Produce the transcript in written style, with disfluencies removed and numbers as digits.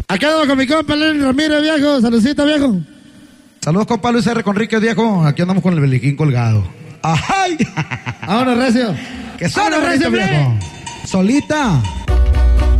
Acá andamos con mi compa Lenny Ramírez, viejo. Saludcita, viejo. Saludos, compa Luis R. Conríquez, viejo. Aquí andamos con el beliquín colgado. ¡Ajay! Ahora, recio. ¡Que suena, Ahora, recio, recio, viejo! Solita.